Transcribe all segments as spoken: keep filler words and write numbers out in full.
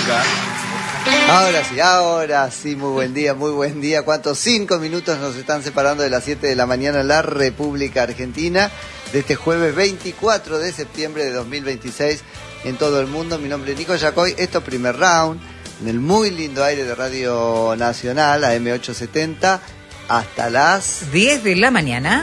música. Ahora sí, ahora sí, muy buen día, muy buen día. ¿Cuántos? Cinco minutos nos están separando de las siete de la mañana en la República Argentina, de este jueves veinticuatro de septiembre de dos mil veintiséis en todo el mundo. Mi nombre es Nico Yacoy, esto es Primer Round, en el muy lindo aire de Radio Nacional, A M ochocientos setenta, hasta las diez de la mañana.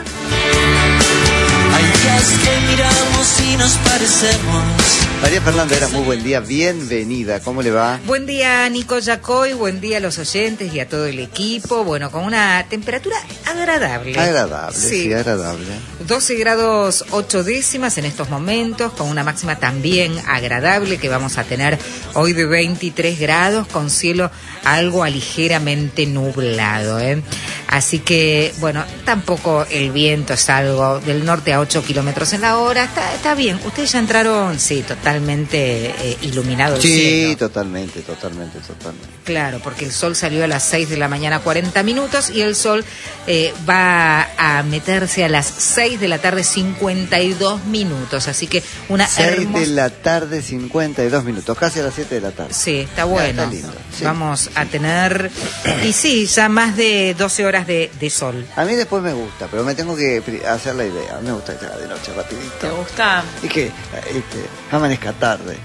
Hay días que miramos y nos parecemos. María Fernanda Heras, muy buen día, bienvenida, ¿cómo le va? Buen día, Nico Yacoy, buen día a los oyentes y a todo el equipo. Bueno, con una temperatura agradable. Agradable, sí, sí agradable. doce grados ocho décimas en estos momentos, con una máxima también agradable que vamos a tener hoy de veintitrés grados, con cielo algo ligeramente nublado, ¿eh? Así que, bueno, tampoco el viento es algo del norte a ocho kilómetros en la hora. Está, está bien. ¿Ustedes ya entraron? Sí, totalmente eh, iluminado el sí, cielo. Sí, totalmente, totalmente, totalmente. Claro, porque el sol salió a las seis de la mañana, cuarenta minutos, y el sol eh, va a meterse a las seis de la tarde, cincuenta y dos minutos. Así que una seis hermosa... de la tarde, cincuenta y dos minutos, casi a las siete de la tarde. Sí, está bueno. Ya, está lindo. Sí, Vamos sí. a tener, y sí, ya más de doce horas de, de sol. A mí después me gusta, pero me tengo que hacer la idea. A mí me gusta que de noche rapidito. ¿Te gusta? Y que este, amanezca tarde.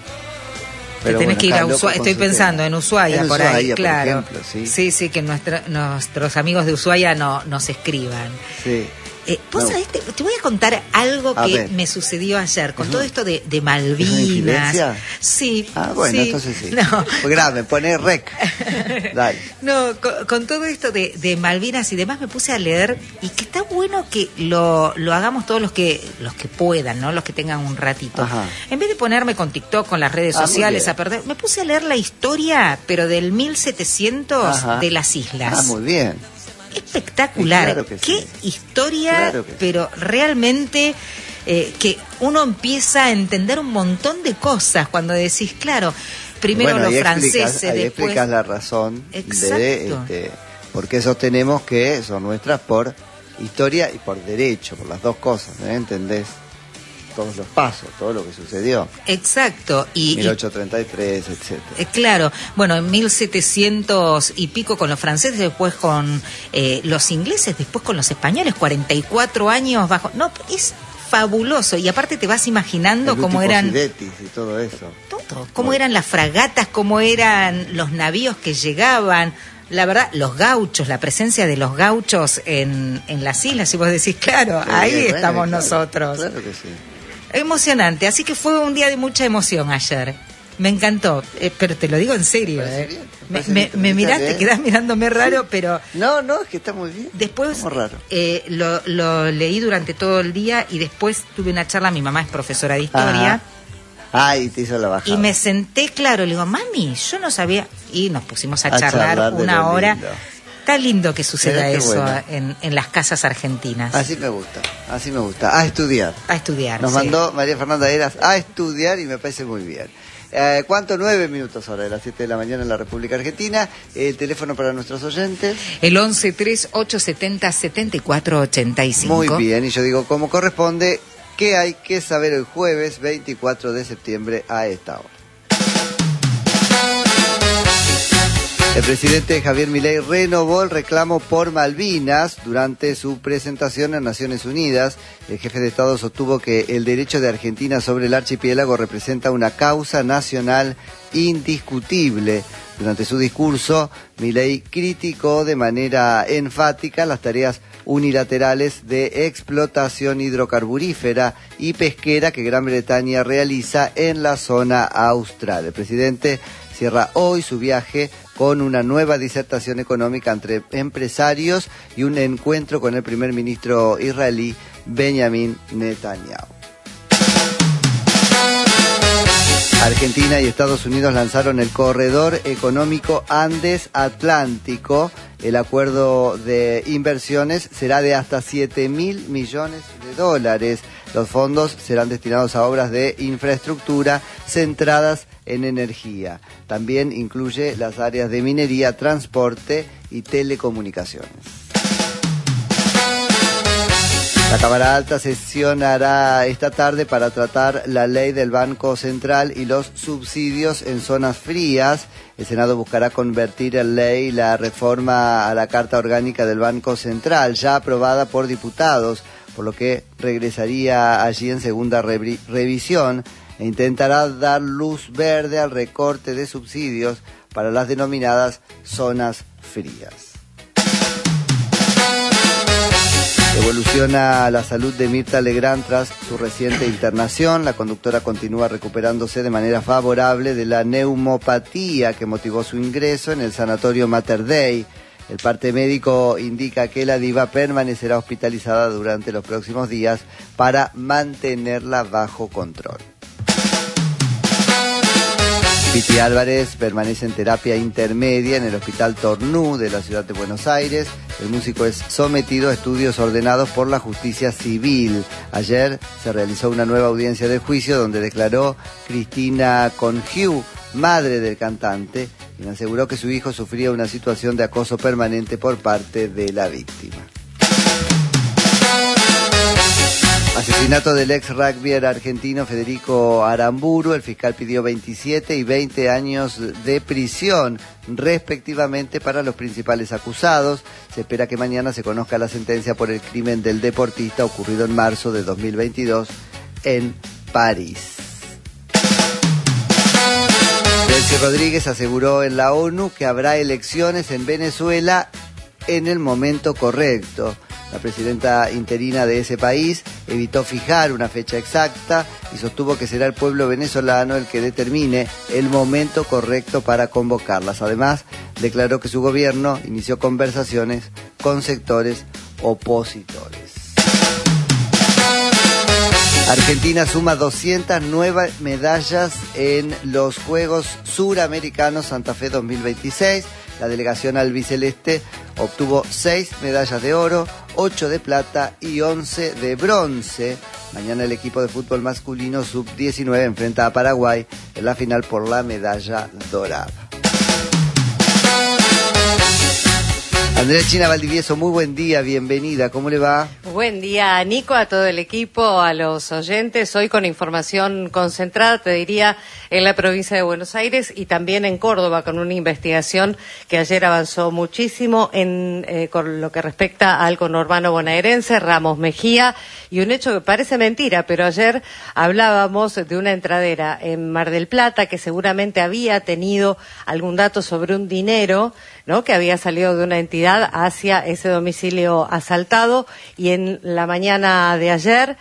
Pero tenés bueno, que ir a Ushuaia, estoy pensando en Ushuaia, en por Ushuaia, ahí, claro. Por ejemplo, sí. sí, sí, que nuestro, nuestros amigos de Ushuaia no, nos escriban. Sí. Eh, ¿Vos no. sabés? Te, te voy a contar algo a que ver. me sucedió ayer, con ¿Es todo un, esto de, de Malvinas. ¿Es una sí. Ah, bueno, sí. entonces sí. No. Grave, poné rec. Dale. No, con, con todo esto de, de Malvinas y demás me puse a leer, y que está bueno que lo, lo hagamos todos los que los que puedan, ¿no? Los que tengan un ratito. Ajá. En vez de ponerme con TikTok, con las redes ah, sociales a perder, me puse a leer la historia, pero del mil setecientos Ajá. de las islas. Ah, muy bien. Espectacular, claro que qué sí. historia, claro que pero sí. realmente eh, que uno empieza a entender un montón de cosas cuando decís, claro, primero bueno, los ahí franceses, explicas, ahí después... explicas la razón Exacto. de este, por qué sostenemos que son nuestras por historia y por derecho, por las dos cosas, ¿eh? ¿Entendés? Todos los pasos, todo lo que sucedió. Exacto. Y, mil ochocientos treinta y tres, etcétera. Eh, claro, bueno, en mil setecientos y pico con los franceses, después con eh, los ingleses, después con los españoles, cuarenta y cuatro años bajo... No, es fabuloso, y aparte te vas imaginando cómo eran... y todo eso. Todo, cómo eran las fragatas, cómo eran los navíos que llegaban... La verdad, los gauchos, la presencia de los gauchos en, en las islas, y vos decís, claro, sí, ahí bueno, estamos claro, nosotros. Claro que sí. Emocionante, así que fue un día de mucha emoción ayer. Me encantó, eh, pero te lo digo en serio. Eh. Bien, me me, me miraste, quedás mirándome raro, sí. pero... No, no, es que está muy bien. Después raro. Eh, lo, lo leí durante todo el día, y después tuve una charla, mi mamá es profesora de historia. Ajá. Ah, y te hizo la bajada. Y me senté, claro, le digo, mami, yo no sabía... Y nos pusimos a, a charlar, charlar una hora. Lindo. Está lindo que suceda eso bueno. en, en las casas argentinas. Así me gusta, así me gusta. A estudiar. A estudiar, Nos sí. mandó María Fernanda Heras a estudiar, y me parece muy bien. Eh, ¿Cuánto? Nueve minutos ahora de las siete de la mañana en la República Argentina. El teléfono para nuestros oyentes. El once tres ocho setenta setenta y cuatro ochenta y cinco. Muy bien, y yo digo, como corresponde, ¿qué hay que saber el jueves veinticuatro de septiembre a esta hora? El presidente Javier Milei renovó el reclamo por Malvinas durante su presentación en Naciones Unidas. El jefe de Estado sostuvo que el derecho de Argentina sobre el archipiélago representa una causa nacional indiscutible. Durante su discurso, Milei criticó de manera enfática las tareas unilaterales de explotación hidrocarburífera y pesquera que Gran Bretaña realiza en la zona austral. El presidente cierra hoy su viaje con una nueva disertación económica entre empresarios y un encuentro con el primer ministro israelí Benjamin Netanyahu. Argentina y Estados Unidos lanzaron el Corredor Económico Andes-Atlántico. El acuerdo de inversiones será de hasta siete mil millones de dólares. Los fondos serán destinados a obras de infraestructura centradas en energía. También incluye las áreas de minería, transporte y telecomunicaciones. La Cámara Alta sesionará esta tarde para tratar la ley del Banco Central y los subsidios en zonas frías. El Senado buscará convertir en ley la reforma a la Carta Orgánica del Banco Central, ya aprobada por diputados, por lo que regresaría allí en segunda revi- revisión e intentará dar luz verde al recorte de subsidios para las denominadas zonas frías. Evoluciona la salud de Mirta Legrand tras su reciente internación. La conductora continúa recuperándose de manera favorable de la neumopatía que motivó su ingreso en el sanatorio Mater Dei. El parte médico indica que la diva permanecerá hospitalizada durante los próximos días para mantenerla bajo control. Piti Álvarez permanece en terapia intermedia en el Hospital Tornú de la ciudad de Buenos Aires. El músico es sometido a estudios ordenados por la justicia civil. Ayer se realizó una nueva audiencia de juicio donde declaró Cristina Congiu, madre del cantante, quien aseguró que su hijo sufría una situación de acoso permanente por parte de la víctima. Asesinato del ex rugbyer argentino Federico Aramburu. El fiscal pidió veintisiete y veinte años de prisión, respectivamente, para los principales acusados. Se espera que mañana se conozca la sentencia por el crimen del deportista ocurrido en marzo de dos mil veintidós en París. Delcy Rodríguez aseguró en la ONU que habrá elecciones en Venezuela en el momento correcto. La presidenta interina de ese país evitó fijar una fecha exacta y sostuvo que será el pueblo venezolano el que determine el momento correcto para convocarlas. Además, declaró que su gobierno inició conversaciones con sectores opositores. Argentina suma doscientas nuevas medallas en los Juegos Suramericanos Santa Fe dos mil veintiséis. La delegación albiceleste obtuvo seis medallas de oro, ocho de plata y once de bronce. Mañana el equipo de fútbol masculino sub diecinueve enfrenta a Paraguay en la final por la medalla dorada. Andrea China Valdivieso, muy buen día, bienvenida, ¿cómo le va? Buen día, Nico, a todo el equipo, a los oyentes. Hoy con información concentrada, te diría, en la provincia de Buenos Aires y también en Córdoba, con una investigación que ayer avanzó muchísimo en eh, con lo que respecta al conurbano bonaerense, Ramos Mejía, y un hecho que parece mentira, pero ayer hablábamos de una entradera en Mar del Plata que seguramente había tenido algún dato sobre un dinero, ¿no?, que había salido de una entidad hacia ese domicilio asaltado, y en la mañana de ayer,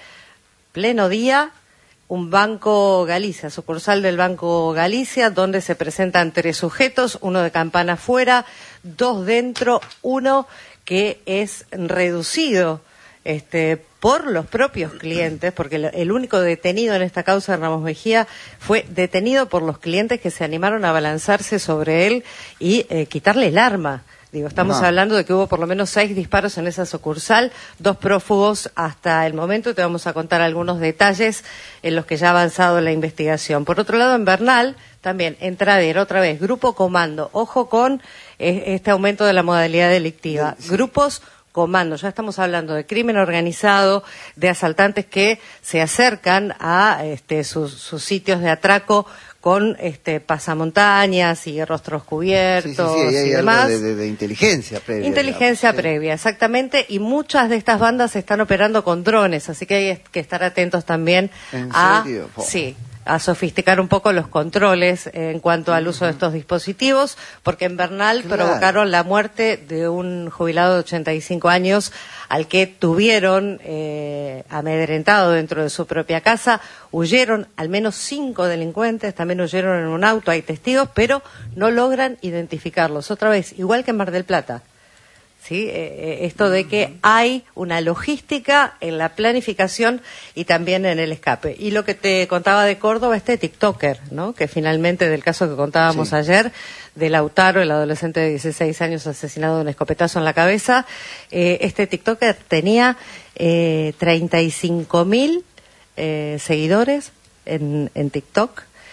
pleno día, un Banco Galicia, sucursal del Banco Galicia, donde se presentan tres sujetos, uno de campana afuera, dos dentro, uno que es reducido este, por los propios clientes, porque el único detenido en esta causa de Ramos Mejía fue detenido por los clientes que se animaron a abalanzarse sobre él y eh, quitarle el arma. Digo, estamos no. hablando de que hubo por lo menos seis disparos en esa sucursal, dos prófugos hasta el momento. Te vamos a contar algunos detalles en los que ya ha avanzado la investigación. Por otro lado, en Bernal, también, entradero, otra vez, grupo comando. Ojo con eh, este aumento de la modalidad delictiva. Sí. Grupos comando. Ya estamos hablando de crimen organizado, de asaltantes que se acercan a este, sus, sus sitios de atraco con este pasamontañas y rostros cubiertos sí, sí, sí, hay y demás. De, de, de inteligencia previa. Inteligencia digamos, previa, sí. Exactamente. Y muchas de estas bandas están operando con drones, así que hay que estar atentos también ¿En a, serio? Oh. sí, a sofisticar un poco los controles en cuanto al uso de estos dispositivos, porque en Bernal claro. provocaron la muerte de un jubilado de ochenta y cinco años al que tuvieron eh, amedrentado dentro de su propia casa. Huyeron al menos cinco delincuentes, también huyeron en un auto, hay testigos, pero no logran identificarlos. Otra vez, igual que en Mar del Plata. ¿Sí? Eh, esto de que hay una logística en la planificación y también en el escape. Y lo que te contaba de Córdoba, este TikToker, ¿no?, que finalmente, del caso que contábamos sí. ayer, de Lautaro, el adolescente de dieciséis años asesinado de un escopetazo en la cabeza, eh, este TikToker tenía eh, treinta y cinco mil eh, seguidores en, en TikTok.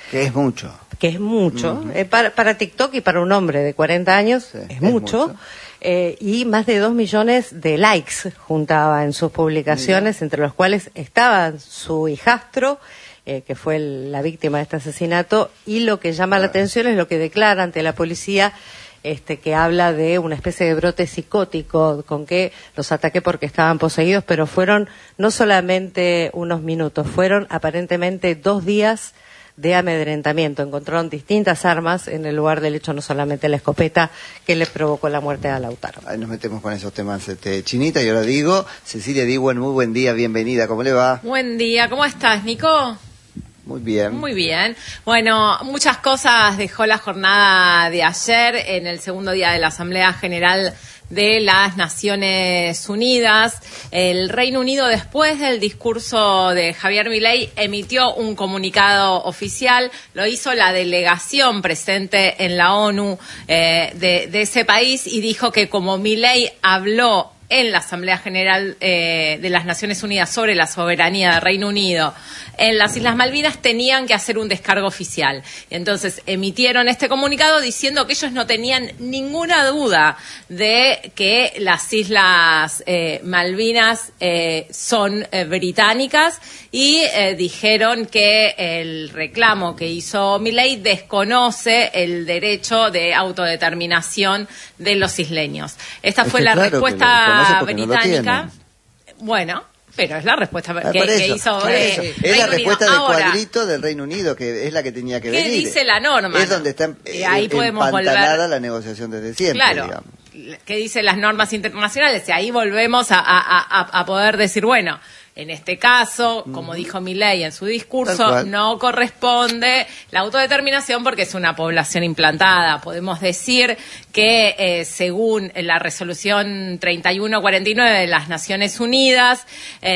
Que es mucho. Que es mucho. Uh-huh. Eh, para, para TikTok y para un hombre de cuarenta años sí, es, es mucho. mucho. Eh, y más de dos millones de likes juntaba en sus publicaciones, Mira. entre los cuales estaba su hijastro, eh, que fue el, la víctima de este asesinato, y lo que llama la atención es lo que declara ante la policía, este, que habla de una especie de brote psicótico, con que los ataqué porque estaban poseídos, pero fueron no solamente unos minutos, fueron aparentemente dos días de amedrentamiento. Encontraron distintas armas en el lugar del hecho, no solamente la escopeta que le provocó la muerte a Lautaro. Ahí nos metemos con esos temas, este, Chinita, y ahora digo, Cecilia Diwen, muy buen día, bienvenida, ¿cómo le va? Buen día, ¿cómo estás, Nico? Muy bien. Muy bien. Bueno, muchas cosas dejó la jornada de ayer en el segundo día de la Asamblea General de las Naciones Unidas. El Reino Unido, después del discurso de Javier Milei, emitió un comunicado oficial. Lo hizo la delegación presente en la ONU eh, de, de ese país y dijo que como Milei habló en la Asamblea General eh, de las Naciones Unidas sobre la soberanía del Reino Unido en las Islas Malvinas, tenían que hacer un descargo oficial. Entonces emitieron este comunicado diciendo que ellos no tenían ninguna duda de que las Islas eh, Malvinas eh, son eh, británicas y eh, dijeron que el reclamo que hizo Milei desconoce el derecho de autodeterminación de los isleños. Esta es fue que la claro respuesta no británica. Bueno, pero es la respuesta ah, que, que hizo eh, eh, es la Reino respuesta Unido. del Ahora, cuadrito del Reino Unido, que es la que tenía que ¿qué venir. dice la norma? Es donde está y ahí podemos empantanada volver la negociación desde siempre, claro, digamos. ¿Qué dicen las normas internacionales? Y ahí volvemos a, a, a, a poder decir, bueno, en este caso, como uh-huh. dijo Milei en su discurso, no corresponde la autodeterminación porque es una población implantada. Podemos decir que eh, según la resolución treinta y uno cuarenta y nueve de las Naciones Unidas,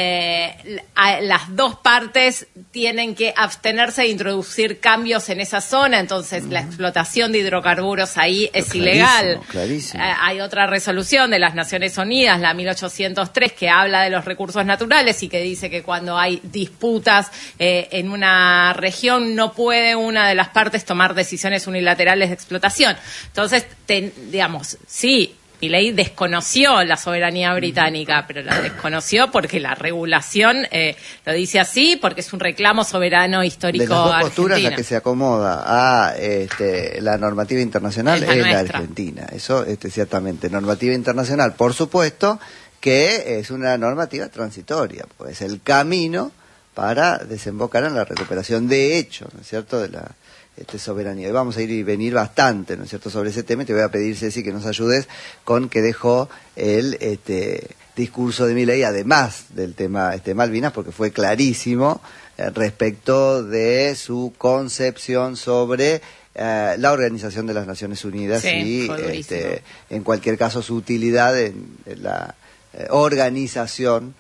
eh, a, las dos partes tienen que abstenerse de introducir cambios en esa zona, entonces uh-huh. la explotación de hidrocarburos ahí es clarísimo, ilegal. Clarísimo. Eh, hay otra resolución de las Naciones Unidas, la mil ochocientos tres, que habla de los recursos naturales y que dice que cuando hay disputas eh, en una región no puede una de las partes tomar decisiones unilaterales de explotación. Entonces, ten, digamos, sí, Milei desconoció la soberanía británica, pero la desconoció porque la regulación eh, lo dice así, porque es un reclamo soberano histórico argentino. De las dos posturas, argentina. La que se acomoda a este, la normativa internacional es, la, es la Argentina. Eso, este, ciertamente. Normativa internacional, por supuesto, que es una normativa transitoria, pues el camino para desembocar en la recuperación de hecho, ¿no es cierto?, de la este, soberanía. Y vamos a ir y venir bastante, ¿no es cierto?, sobre ese tema, y te voy a pedir, Ceci, que nos ayudes con que dejó el este, discurso de Milei, además del tema este, Malvinas, porque fue clarísimo eh, respecto de su concepción sobre Uh, la Organización de las Naciones Unidas sí, y este, en cualquier caso su utilidad en, en la eh, organización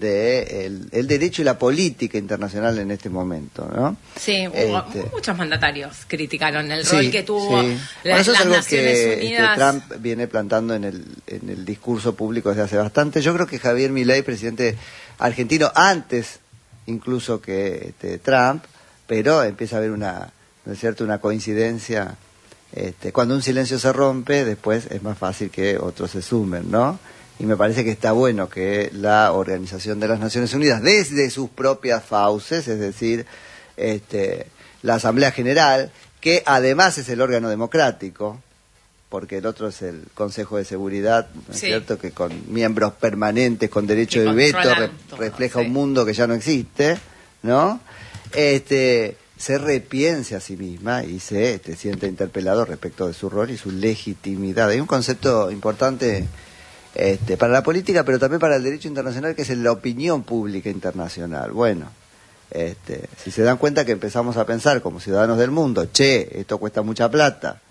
de el, el derecho y la política internacional en este momento, ¿no? Sí, hubo, este, muchos mandatarios criticaron el sí, rol que tuvo sí. la, bueno, eso las es algo Naciones que Unidas. este, Trump viene plantando en el, en el discurso público desde hace bastante. Yo creo que Javier Milei, presidente argentino, antes incluso que este, Trump, pero empieza a haber una ¿no es cierto?, una coincidencia. Este, cuando un silencio se rompe, después es más fácil que otros se sumen, ¿no? Y me parece que está bueno que la Organización de las Naciones Unidas, desde sus propias fauces, es decir, este, la Asamblea General, que además es el órgano democrático, porque el otro es el Consejo de Seguridad, ¿no es sí. cierto?, que con miembros permanentes, con derecho que de veto, re, refleja sí. un mundo que ya no existe, ¿no? Este... se repiense a sí misma y se este, siente interpelado respecto de su rol y su legitimidad. Hay un concepto importante este, para la política, pero también para el derecho internacional, que es la opinión pública internacional. Bueno, este, si se dan cuenta que empezamos a pensar como ciudadanos del mundo, che, esto cuesta mucha plata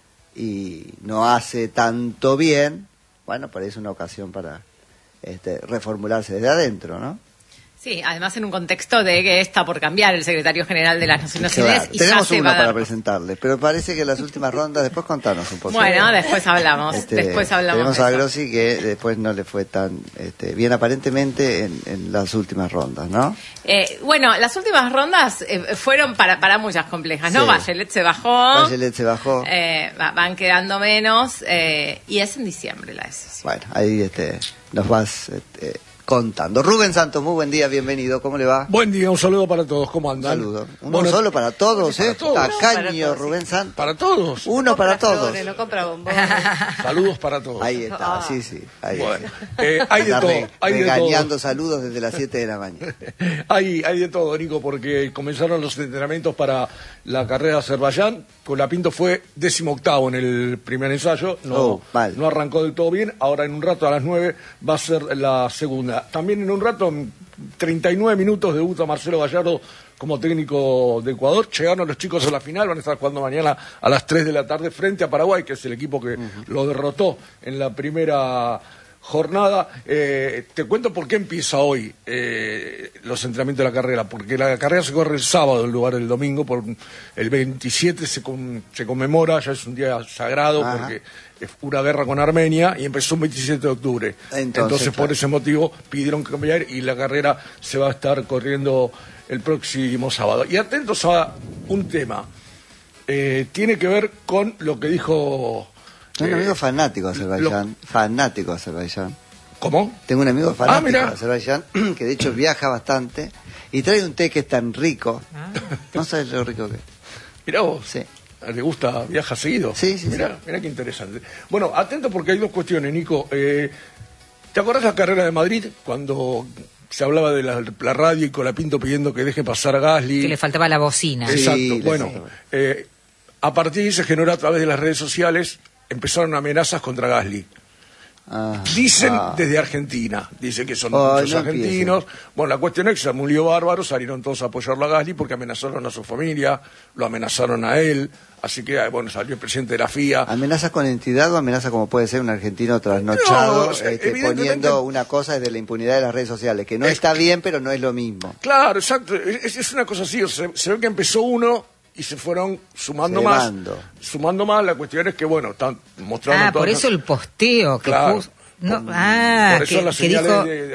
y no hace tanto bien, bueno, parece una ocasión para este, reformularse desde adentro, ¿no? Sí, además en un contexto de que está por cambiar el secretario general de las Naciones Claro, Unidas y tenemos ya se uno va a para dar. presentarle, pero parece que en las últimas rondas, después contanos un poco. Bueno, después hablamos, Este, después hablamos. Tenemos de a eso. Grossi que después no le fue tan este, bien aparentemente en, en las últimas rondas, ¿no? Eh, bueno, las últimas rondas eh, fueron para, para muchas complejas, ¿no? Sí. Bachelet se bajó. Bachelet se bajó. Eh, va- van quedando menos eh, y es en diciembre la decisión. Bueno, ahí este, nos vas este, contando. Rubén Santos, muy buen día, bienvenido, ¿cómo le va? Buen día, un saludo para todos, ¿cómo Un andan? saludo. Uno Bueno, solo para todos, para ¿eh? todos. Para Tacaño, todos, Rubén Santos. Para todos. Uno para Compra todos. flores, no compra bombones. Saludos para todos. Ahí está, Ah. sí, sí. Ahí Bueno, está. eh, hay de Está todo, re- hay de regañando todo. saludos desde las siete de la mañana. Hay, hay de todo, Nico, porque comenzaron los entrenamientos para la carrera de Azerbaiyán. Colapinto fue décimo octavo en el primer ensayo. No, Oh, mal. no arrancó del todo bien. Ahora en un rato, a las nueve, va a ser la segunda. También en un rato, en treinta y nueve minutos, debuta Marcelo Gallardo como técnico de Ecuador. Llegaron los chicos a la final, van a estar jugando mañana a las tres de la tarde frente a Paraguay, que es el equipo que lo derrotó en la primera jornada. Eh, te cuento por qué empieza hoy eh, los entrenamientos de la carrera, porque la carrera se corre el sábado en lugar del domingo, por el veintisiete se, con- se conmemora, ya es un día sagrado, Ajá. porque es una guerra con Armenia y empezó el veintisiete de octubre. Entonces, Entonces, por claro. ese motivo pidieron cambiar y la carrera se va a estar corriendo el próximo sábado. Y atentos a un tema, eh, tiene que ver con lo que dijo... Tengo un eh, amigo fanático de Azerbaiyán, fanático de Azerbaiyán. ¿Cómo? Tengo un amigo fanático mirá. de Azerbaiyán, que de hecho viaja bastante, y trae un té que es tan rico. No sabes lo rico que es. Mirá vos. Sí. ¿Le gusta? ¿Viaja seguido? Sí, sí, Mirá, mirá qué interesante. Bueno, atento porque hay dos cuestiones, Nico. Eh, ¿Te acordás la carrera de Madrid? Cuando se hablaba de la, la radio y Colapinto pidiendo que deje pasar a Gasly. Que le faltaba la bocina. Sí, Exacto. le Bueno, faltaba. eh, a partir de ahí se generó a través de las redes sociales, empezaron amenazas contra Gasly. Ah, Dicen ah. desde Argentina, dicen que son Ay, muchos no argentinos. Bueno, la cuestión es que se armó un lío bárbaro, salieron todos a apoyarlo a Gasly porque amenazaron a su familia, lo amenazaron a él, así que, bueno, salió el presidente de la F I A. ¿Amenaza con entidad o amenaza como puede ser un argentino trasnochado, No, o sea, este, evidentemente- poniendo una cosa desde la impunidad de las redes sociales? Que no Es- está bien, pero no es lo mismo. Claro, exacto, es, es una cosa así, o sea, se ve que empezó uno y se fueron sumando Cebando. más. Sumando más, la cuestión es que, bueno, están mostrando Ah, por todas eso las- el posteo que Claro. puso. No, ah, Por eso que, las que señales dijo, de-